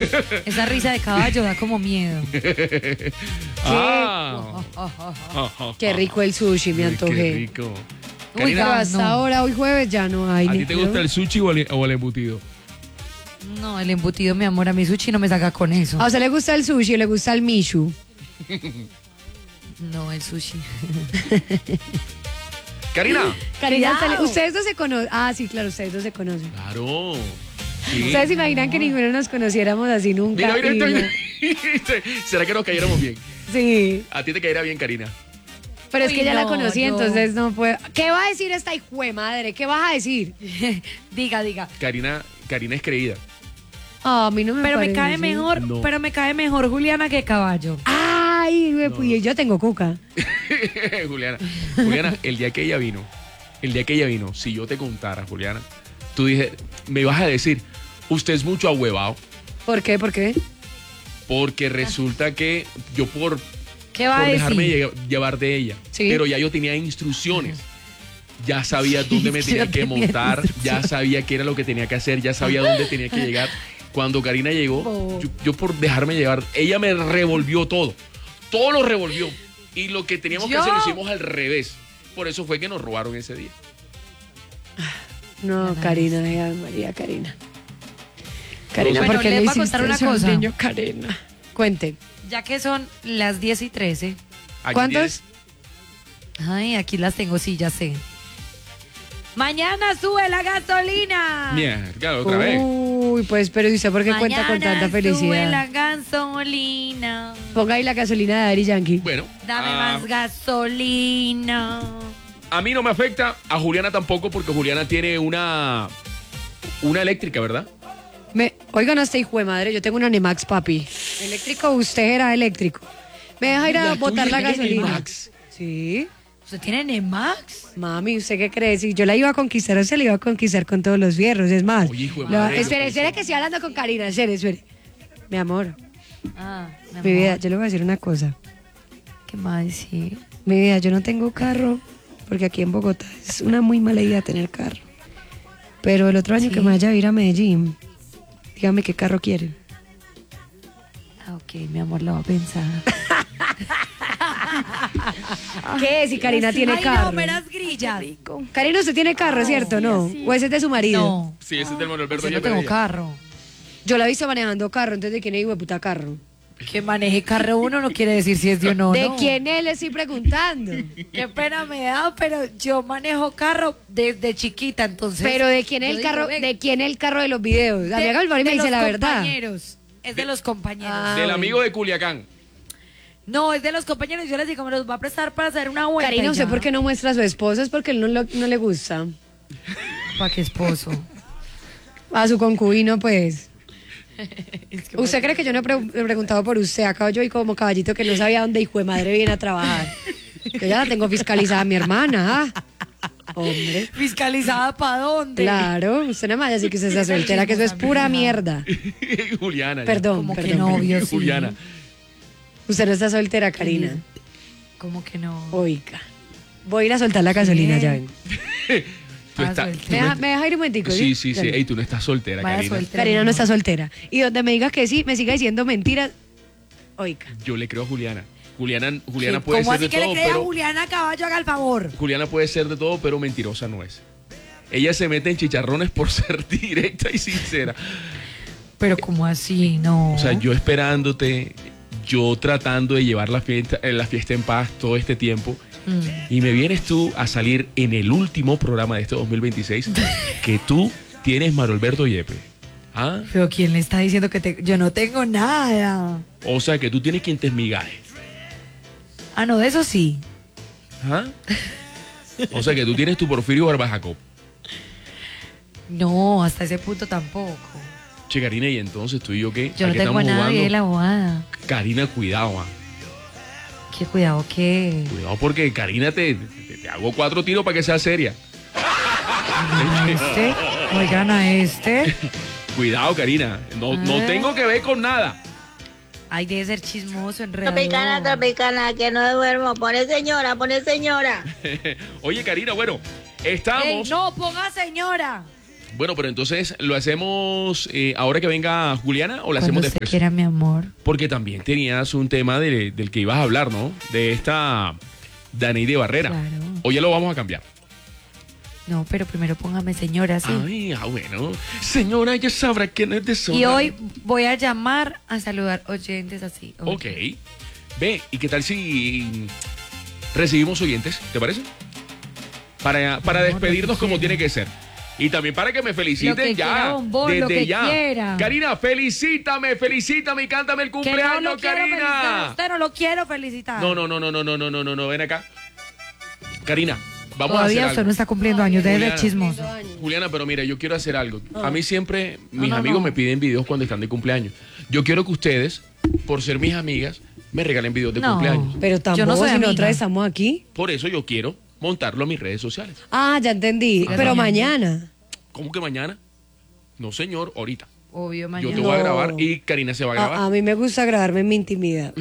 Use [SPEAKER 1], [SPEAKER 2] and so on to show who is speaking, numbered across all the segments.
[SPEAKER 1] Esa risa de caballo da como miedo.
[SPEAKER 2] Qué rico el sushi, me antojé.
[SPEAKER 3] Qué rico.
[SPEAKER 1] Uy,
[SPEAKER 2] Pero
[SPEAKER 3] Karina,
[SPEAKER 2] hasta
[SPEAKER 1] no.
[SPEAKER 2] ahora, hoy jueves, ya no hay.
[SPEAKER 3] ¿a ti te gusta el sushi o el embutido?
[SPEAKER 1] No, el embutido, mi amor, a mi sushi no me saca con eso.
[SPEAKER 2] ¿A usted le gusta el sushi o le gusta el mishu?
[SPEAKER 1] No, el sushi.
[SPEAKER 3] Karina.
[SPEAKER 2] Karina,
[SPEAKER 1] Cuidado.
[SPEAKER 2] ustedes dos se conocen. Ah, sí, claro, ustedes dos se conocen.
[SPEAKER 3] Claro. Sí.
[SPEAKER 2] ¿Ustedes se imaginan que ninguno nos conociéramos así nunca?
[SPEAKER 3] Mira,
[SPEAKER 2] Y
[SPEAKER 3] mira,
[SPEAKER 2] no-
[SPEAKER 3] ¿será que nos cayéramos bien?
[SPEAKER 2] Sí,
[SPEAKER 3] A ti te caería bien, Karina.
[SPEAKER 2] pero es
[SPEAKER 1] Uy,
[SPEAKER 2] que ya la
[SPEAKER 1] no,
[SPEAKER 2] conocí,
[SPEAKER 1] yo-
[SPEAKER 2] entonces no puedo. ¿Qué va a decir esta hijue madre? ¿Qué vas a decir?
[SPEAKER 1] Diga.
[SPEAKER 3] Karina es creída.
[SPEAKER 2] Ah, a mí no me
[SPEAKER 1] Pero me
[SPEAKER 2] parece.
[SPEAKER 1] cae mejor,
[SPEAKER 3] No.
[SPEAKER 1] pero me cae mejor Juliana que caballo.
[SPEAKER 2] Ay, güey, pues yo tengo cuca.
[SPEAKER 3] Juliana, el día que ella vino, si yo te contara, Juliana, tú me vas a decir, usted es mucho ahuevado,
[SPEAKER 2] ¿Por qué? ¿Por qué?
[SPEAKER 3] porque resulta que yo por
[SPEAKER 1] ¿Qué va a
[SPEAKER 3] dejarme
[SPEAKER 1] decir?
[SPEAKER 3] llevar de ella,
[SPEAKER 2] Sí.
[SPEAKER 3] pero ya yo tenía instrucciones. Ya sabía dónde me tenía
[SPEAKER 1] Yo
[SPEAKER 3] que
[SPEAKER 1] tenía
[SPEAKER 3] montar, ya
[SPEAKER 1] instrucciones.
[SPEAKER 3] sabía qué era lo que tenía que hacer, ya sabía dónde tenía que llegar. Cuando Karina llegó,
[SPEAKER 2] Oh.
[SPEAKER 3] yo por dejarme llevar, ella me revolvió todo lo revolvió. Y lo que teníamos que
[SPEAKER 1] ¿Yo?
[SPEAKER 3] hacer lo hicimos al revés. Por eso fue que nos robaron ese día.
[SPEAKER 2] No, Karina, ay, María, Karina. Karina,
[SPEAKER 3] Bueno,
[SPEAKER 2] ¿por qué
[SPEAKER 1] les
[SPEAKER 2] le
[SPEAKER 1] voy a
[SPEAKER 2] hiciste
[SPEAKER 1] contar una
[SPEAKER 2] eso al
[SPEAKER 1] cosa.
[SPEAKER 2] niño, Karina? Cuente.
[SPEAKER 1] Ya que son las 10:13.
[SPEAKER 3] Aquí
[SPEAKER 2] ¿Cuántos?
[SPEAKER 3] tienes-
[SPEAKER 1] Ay, aquí las tengo, sí, ya sé. Mañana sube la gasolina.
[SPEAKER 3] Mierda, otra vez.
[SPEAKER 2] Uy, pues, pero ¿y usted por qué cuenta con
[SPEAKER 1] Mañana
[SPEAKER 2] tanta
[SPEAKER 1] sube
[SPEAKER 2] felicidad?
[SPEAKER 1] la gasolina.
[SPEAKER 2] Ponga ahí la gasolina de Daddy Yankee.
[SPEAKER 3] Bueno,
[SPEAKER 1] Dame más gasolina.
[SPEAKER 3] a mí no me afecta, a Juliana tampoco, porque Juliana tiene una eléctrica, ¿verdad?
[SPEAKER 2] Oigan, hasta hijo de madre, yo tengo una Nemax, papi. Eléctrico, usted era eléctrico. ¿Me deja ir a
[SPEAKER 3] La
[SPEAKER 2] botar
[SPEAKER 3] tuya
[SPEAKER 2] la
[SPEAKER 3] es
[SPEAKER 2] gasolina?
[SPEAKER 3] Nemax.
[SPEAKER 2] Sí.
[SPEAKER 1] ¿Usted tiene Nemax?
[SPEAKER 2] Mami, ¿usted qué cree? Si yo la iba a conquistar, o se la iba a conquistar con todos los fierros. Es más.
[SPEAKER 3] Oye, hijo de
[SPEAKER 2] No,
[SPEAKER 3] madre,
[SPEAKER 2] espere, espere que estoy hablando con Karina. Espere. Mi amor,
[SPEAKER 1] Ah,
[SPEAKER 2] mi vida, yo le voy a decir una cosa.
[SPEAKER 1] ¿Qué más decir?
[SPEAKER 2] Mi vida, yo no tengo carro, porque aquí en Bogotá es una muy mala idea tener carro. Pero el otro año
[SPEAKER 1] Sí.
[SPEAKER 2] que me vaya a ir a Medellín, dígame qué carro quieren.
[SPEAKER 1] Ah, ok, mi amor, lo va a pensar.
[SPEAKER 2] ¿Qué? Si Karina tiene
[SPEAKER 1] Ay,
[SPEAKER 2] carro.
[SPEAKER 1] no, meras grillas.
[SPEAKER 2] Karina, usted tiene carro, ¿cierto? ¿No? ¿O ese es de su marido?
[SPEAKER 1] No,
[SPEAKER 3] Sí, ese es del Manuel Alberto
[SPEAKER 1] yo no
[SPEAKER 3] Yepes.
[SPEAKER 1] tengo carro.
[SPEAKER 2] Yo la he visto manejando carro, entonces ¿de quién es hijo de puta carro?
[SPEAKER 1] Que maneje carro uno no quiere decir si es de uno o
[SPEAKER 2] ¿De
[SPEAKER 1] no.
[SPEAKER 2] quién él le estoy preguntando?
[SPEAKER 1] Qué pena me da, pero yo manejo carro desde chiquita, entonces.
[SPEAKER 2] Pero ¿de quién es
[SPEAKER 1] yo
[SPEAKER 2] el
[SPEAKER 1] digo,
[SPEAKER 2] carro?
[SPEAKER 1] ven,
[SPEAKER 2] ¿De quién es el carro de los videos? A mí haga el favor y me
[SPEAKER 1] de
[SPEAKER 2] dice
[SPEAKER 1] los
[SPEAKER 2] la verdad.
[SPEAKER 1] compañeros. Es de los compañeros.
[SPEAKER 2] Ah.
[SPEAKER 3] Del
[SPEAKER 2] bueno.
[SPEAKER 3] amigo de Culiacán.
[SPEAKER 1] No, es de los compañeros. Yo les digo, me los va a prestar para hacer una vuelta.
[SPEAKER 2] Karina,
[SPEAKER 1] y
[SPEAKER 2] ¿usted
[SPEAKER 1] ya.
[SPEAKER 2] por qué no muestra a su esposo? Es porque él no le gusta.
[SPEAKER 1] ¿Para qué esposo?
[SPEAKER 2] A su concubino, pues.
[SPEAKER 1] Es que
[SPEAKER 2] ¿Usted cree que yo no he preguntado por usted? Acabo yo y como caballito que no sabía dónde hijo de madre viene a trabajar. Yo ya la tengo fiscalizada a mi hermana, ¿ah? Hombre.
[SPEAKER 1] ¿Fiscalizada para dónde?
[SPEAKER 2] Claro, usted nada más así que se soltera, que eso es pura mierda.
[SPEAKER 3] Juliana. ya.
[SPEAKER 2] Perdón,
[SPEAKER 1] Como que
[SPEAKER 2] perdón.
[SPEAKER 1] no, obvio, sí.
[SPEAKER 3] Juliana.
[SPEAKER 2] Usted no está soltera, Karina.
[SPEAKER 1] ¿Cómo que no?
[SPEAKER 2] Oiga. Voy a ir a soltar la gasolina,
[SPEAKER 1] ¿Qué?
[SPEAKER 2] ya vengo.
[SPEAKER 3] Tú
[SPEAKER 1] Ah,
[SPEAKER 3] estás-
[SPEAKER 1] suelta.
[SPEAKER 3] tú
[SPEAKER 2] ¿Me
[SPEAKER 3] no
[SPEAKER 2] deja,
[SPEAKER 3] est-
[SPEAKER 2] me deja ir un momentico?
[SPEAKER 3] Sí, sí,
[SPEAKER 2] Ya
[SPEAKER 3] sí.
[SPEAKER 2] no.
[SPEAKER 3] Ey, tú no estás soltera,
[SPEAKER 1] Vaya
[SPEAKER 3] Karina.
[SPEAKER 1] suelta.
[SPEAKER 2] Karina no está soltera. Y donde me diga que sí, me siga diciendo mentiras. Oiga.
[SPEAKER 3] Yo le creo a Juliana. Juliana
[SPEAKER 1] ¿Cómo
[SPEAKER 3] puede ser
[SPEAKER 1] así
[SPEAKER 3] de
[SPEAKER 1] que
[SPEAKER 3] todo,
[SPEAKER 1] le crea a
[SPEAKER 3] pero
[SPEAKER 1] Juliana Caballo? Haga el favor.
[SPEAKER 3] Juliana puede ser de todo, pero mentirosa no es. Ella se mete en chicharrones por ser directa y sincera.
[SPEAKER 1] Pero ¿cómo así? No.
[SPEAKER 3] O sea, yo esperándote, yo tratando de llevar la fiesta en paz todo este tiempo. Y me vienes tú a salir en el último programa de este 2026 que tú tienes Manuel Alberto Yepes. ¿Ah?
[SPEAKER 1] Pero ¿quién le está diciendo que yo no tengo nada?
[SPEAKER 3] O sea, que tú tienes quintes migajes.
[SPEAKER 1] Ah, no, de eso sí.
[SPEAKER 3] ¿Ah? O sea, que tú tienes tu Porfirio Barbajacob.
[SPEAKER 1] No, hasta ese punto tampoco.
[SPEAKER 3] Che, Karina, y entonces tú y yo qué?
[SPEAKER 1] Yo no
[SPEAKER 3] qué
[SPEAKER 1] tengo a
[SPEAKER 3] estamos
[SPEAKER 1] nadie de
[SPEAKER 3] jugando?
[SPEAKER 1] la bobada.
[SPEAKER 3] Karina, cuidado,
[SPEAKER 1] Qué cuidado que.
[SPEAKER 3] cuidado porque Karina te hago 4 tiros para que sea seria.
[SPEAKER 1] Oigan a este.
[SPEAKER 3] Cuidado, Karina. No tengo que ver con nada.
[SPEAKER 1] Ay, debe ser chismoso, enredador.
[SPEAKER 4] Tropicana, tropicana, que no duermo. Pone señora, pone señora.
[SPEAKER 3] Oye, Karina, bueno, estamos.
[SPEAKER 1] Ey, no, ponga señora.
[SPEAKER 3] Bueno, pero entonces, ¿lo hacemos ahora que venga Juliana o lo hacemos
[SPEAKER 1] Cuando usted
[SPEAKER 3] después?
[SPEAKER 1] quiera, mi amor.
[SPEAKER 3] Porque también tenías un tema del que ibas a hablar, ¿no? De esta Daneide Barrera.
[SPEAKER 1] Claro.
[SPEAKER 3] O ya lo vamos a cambiar.
[SPEAKER 1] No, pero primero póngame señora, sí.
[SPEAKER 3] Ay, bueno. Señora, ya sabrá quién es de zona.
[SPEAKER 1] Y hoy voy a llamar a saludar oyentes así.
[SPEAKER 3] Ok. Ve, ¿y qué tal si recibimos oyentes? ¿Te parece? Para despedirnos como tiene que ser. Y también para que me feliciten
[SPEAKER 1] Lo que
[SPEAKER 3] ya.
[SPEAKER 1] quiera, bombón,
[SPEAKER 3] desde
[SPEAKER 1] lo que
[SPEAKER 3] ya.
[SPEAKER 1] quiera.
[SPEAKER 3] Karina, felicítame y cántame el
[SPEAKER 1] Que no
[SPEAKER 3] cumpleaños,
[SPEAKER 1] lo quiero felicitar a
[SPEAKER 3] Karina.
[SPEAKER 1] usted, no lo quiero felicitar.
[SPEAKER 3] No, ven acá. Karina, vamos a
[SPEAKER 1] Todavía
[SPEAKER 3] hacer
[SPEAKER 1] usted
[SPEAKER 3] algo.
[SPEAKER 1] no está cumpliendo años, debe
[SPEAKER 3] Juliana.
[SPEAKER 1] ser chismoso.
[SPEAKER 3] Juliana, pero mira, yo quiero hacer algo. A mí siempre mis
[SPEAKER 1] no,
[SPEAKER 3] amigos
[SPEAKER 1] no.
[SPEAKER 3] me piden videos cuando están de cumpleaños. Yo quiero que ustedes, por ser mis amigas, me regalen videos de
[SPEAKER 1] No.
[SPEAKER 3] cumpleaños.
[SPEAKER 2] Pero
[SPEAKER 1] Yo
[SPEAKER 2] tampoco
[SPEAKER 1] no soy
[SPEAKER 2] si
[SPEAKER 1] amiga.
[SPEAKER 2] nosotras estamos aquí.
[SPEAKER 3] Por eso yo quiero montarlo a mis redes sociales.
[SPEAKER 2] Ah, ya entendí. Pero mañana.
[SPEAKER 3] ¿Cómo que mañana? No, señor, ahorita.
[SPEAKER 1] Obvio,
[SPEAKER 3] Yo
[SPEAKER 1] mañana.
[SPEAKER 3] te voy a
[SPEAKER 2] No.
[SPEAKER 3] grabar y Karina se va a grabar.
[SPEAKER 2] A mí me gusta grabarme en mi intimidad.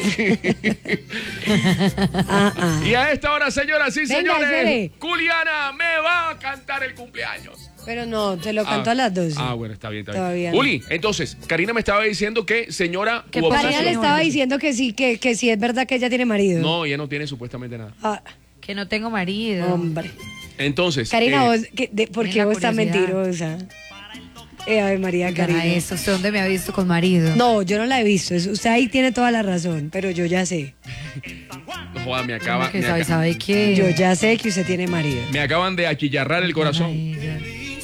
[SPEAKER 3] Y a esta hora, señoras y
[SPEAKER 2] Venga,
[SPEAKER 3] señores,
[SPEAKER 2] espere.
[SPEAKER 3] Juliana me va a cantar el cumpleaños.
[SPEAKER 2] Pero no, se lo canto a las 12.
[SPEAKER 3] Bueno, está bien,
[SPEAKER 2] Todavía no.
[SPEAKER 3] Juli, entonces, Karina me estaba diciendo que señora
[SPEAKER 1] Que
[SPEAKER 3] hubo
[SPEAKER 1] Karina
[SPEAKER 2] Karina le
[SPEAKER 3] obsesión.
[SPEAKER 2] estaba diciendo que sí es verdad que ella tiene marido.
[SPEAKER 3] No, ella no tiene supuestamente nada.
[SPEAKER 2] Ah,
[SPEAKER 1] Que no tengo marido.
[SPEAKER 2] hombre.
[SPEAKER 3] Entonces,
[SPEAKER 2] Karina,
[SPEAKER 3] eh,
[SPEAKER 2] vos, ¿por
[SPEAKER 1] Tiene
[SPEAKER 2] qué
[SPEAKER 1] la
[SPEAKER 2] vos estás
[SPEAKER 1] curiosidad.
[SPEAKER 2] mentirosa? Ave María,
[SPEAKER 1] Para
[SPEAKER 2] Karina.
[SPEAKER 1] eso, ¿usted dónde me ha visto con marido?
[SPEAKER 2] No, yo no la he visto. Usted ahí tiene toda la razón, pero yo ya sé.
[SPEAKER 3] joda, me
[SPEAKER 1] Que sabe qué.
[SPEAKER 2] Yo ya sé que usted tiene marido.
[SPEAKER 3] me acaban de achillarrar el corazón.
[SPEAKER 1] Ay, ya.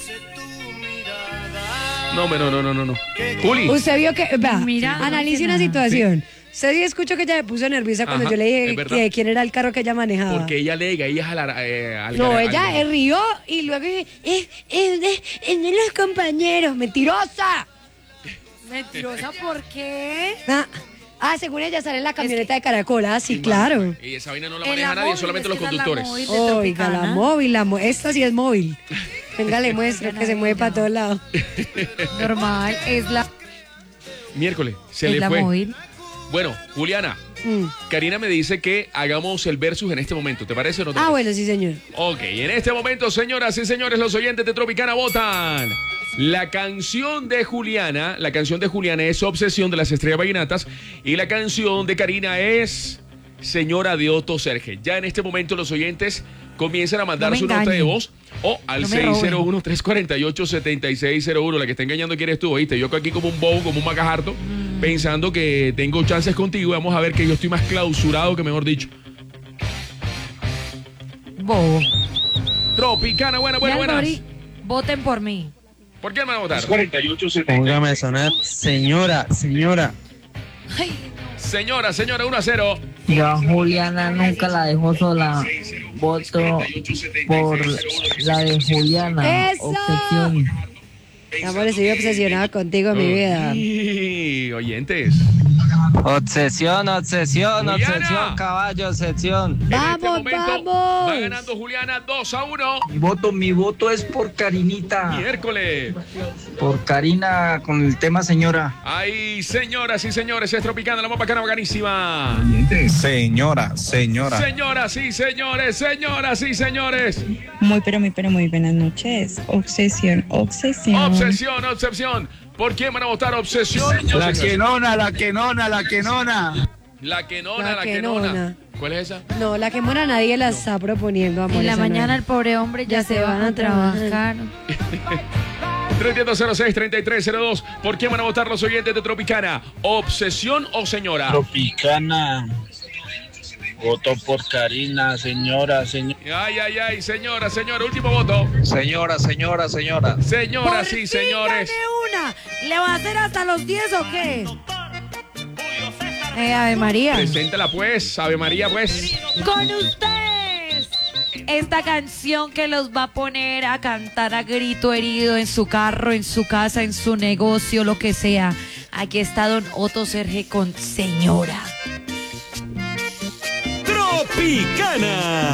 [SPEAKER 3] No. Juli,
[SPEAKER 2] Usted vio que, vea,
[SPEAKER 1] Mira, no
[SPEAKER 2] analice
[SPEAKER 1] hace
[SPEAKER 2] una
[SPEAKER 1] nada.
[SPEAKER 2] situación. Usted sí escuchó que ella me puso nerviosa cuando
[SPEAKER 3] Ajá,
[SPEAKER 2] yo le
[SPEAKER 3] es
[SPEAKER 2] dije
[SPEAKER 3] verdad.
[SPEAKER 2] que quién era el carro que ella manejaba.
[SPEAKER 3] porque ella alega, ella es
[SPEAKER 2] No, ella rió y luego es de los compañeros. ¡Mentirosa!
[SPEAKER 1] ¿Mentirosa por qué?
[SPEAKER 2] Según ella sale en la camioneta de Caracol. Ah, sí, claro.
[SPEAKER 3] Y esa vaina no la
[SPEAKER 1] En
[SPEAKER 3] maneja
[SPEAKER 1] la
[SPEAKER 3] nadie,
[SPEAKER 1] móvil,
[SPEAKER 3] solamente
[SPEAKER 1] es
[SPEAKER 3] los
[SPEAKER 1] que esa es la
[SPEAKER 3] conductores.
[SPEAKER 1] móvil.
[SPEAKER 2] Oiga, la
[SPEAKER 1] Tropicana.
[SPEAKER 2] móvil, esta sí es móvil. Venga, le muestro que se mueve para todos lados.
[SPEAKER 1] Normal, es la,
[SPEAKER 3] Miércoles, se
[SPEAKER 1] es
[SPEAKER 3] le
[SPEAKER 1] la
[SPEAKER 3] fue.
[SPEAKER 1] móvil.
[SPEAKER 3] Bueno, Juliana, Karina me dice que hagamos el versus en este momento. ¿Te parece o no te parece?
[SPEAKER 2] Bueno, sí, señor.
[SPEAKER 3] Ok, en este momento, señoras y señores, los oyentes de Tropicana votan. La canción de Juliana es Obsesión de las Estrellas Vallenatas y la canción de Karina es Señora de Otto Serge. Ya en este momento los oyentes comienzan a mandar
[SPEAKER 1] No me
[SPEAKER 3] su nota de
[SPEAKER 1] engañen.
[SPEAKER 3] voz o al
[SPEAKER 1] No me roben.
[SPEAKER 3] 601-348-7601. La que está engañando quién eres tú, ¿oíste? Yo aquí como un bobo, como un macajarto, pensando que tengo chances contigo y vamos a ver que yo estoy más clausurado que mejor dicho.
[SPEAKER 1] Bobo.
[SPEAKER 3] Tropicana, buenas.
[SPEAKER 1] Mori, voten por mí.
[SPEAKER 3] ¿Por qué me van a votar?
[SPEAKER 5] Póngame a sonar, señora.
[SPEAKER 1] Ay,
[SPEAKER 3] Señora, 1-0.
[SPEAKER 6] Yo a Juliana nunca la dejo sola. Voto por la de Juliana.
[SPEAKER 2] ¡Eso!
[SPEAKER 6] Obsesión.
[SPEAKER 2] Amor, estoy obsesionada contigo, mi vida.
[SPEAKER 3] Y oyentes.
[SPEAKER 5] Obsesión,
[SPEAKER 3] Juliana.
[SPEAKER 5] caballo, obsesión.
[SPEAKER 3] En este
[SPEAKER 2] ¡Vamos,
[SPEAKER 3] momento
[SPEAKER 2] vamos!
[SPEAKER 3] va ganando Juliana 2-1.
[SPEAKER 7] Mi voto es por Karinita,
[SPEAKER 3] Miércoles.
[SPEAKER 7] por Karina con el tema señora.
[SPEAKER 3] Ay, señoras y señores, es Tropicana, la más bacana, bacanísima.
[SPEAKER 8] Señora.
[SPEAKER 3] Señoras y señores.
[SPEAKER 9] Muy buenas noches. Obsesión.
[SPEAKER 3] Obsesión. ¿Por quién van a votar obsesión?
[SPEAKER 7] La quenona.
[SPEAKER 3] La quenona. ¿Cuál es esa?
[SPEAKER 2] No, la que mora nadie la está proponiendo, amor.
[SPEAKER 1] en la
[SPEAKER 2] esa no
[SPEAKER 1] mañana
[SPEAKER 2] es.
[SPEAKER 1] el pobre hombre ya se van a trabajar.
[SPEAKER 3] 310-06-3302. ¿Por quién van a votar los oyentes de Tropicana? ¿Obsesión o señora?
[SPEAKER 10] Tropicana. Voto por Karina, señora.
[SPEAKER 3] Ay, señora, último voto.
[SPEAKER 5] Señora.
[SPEAKER 3] Señoras y
[SPEAKER 1] Por
[SPEAKER 3] señores.
[SPEAKER 1] fin gané una. ¿Le va a hacer hasta los 10 o qué? Ave María.
[SPEAKER 3] Preséntala pues, Ave María pues.
[SPEAKER 1] Con ustedes. Esta canción que los va a poner a cantar a grito herido en su carro, en su casa, en su negocio, lo que sea. Aquí está don Otto Serge con Señora.
[SPEAKER 11] Tropicana.